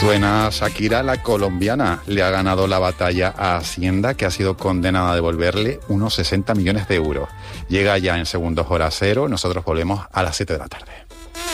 Suena Shakira, la colombiana. Le ha ganado la batalla a Hacienda, que ha sido condenada a devolverle unos 60 millones de euros. Llega ya en segundos hora cero. Nosotros volvemos a las 7 de la tarde.